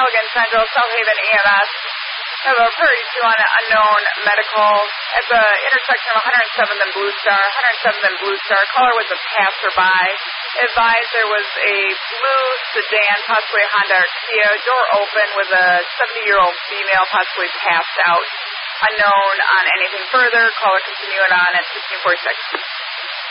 Elgin Central, South Haven EMS. We have a priority 2 on an unknown medical at the intersection of 107th and Blue Star. 107th and Blue Star. Caller was a passerby. Advised there was a blue sedan, possibly a Honda or Kia, door open with a 70-year-old female possibly passed out. Unknown on anything further. Caller continuing on at 1546.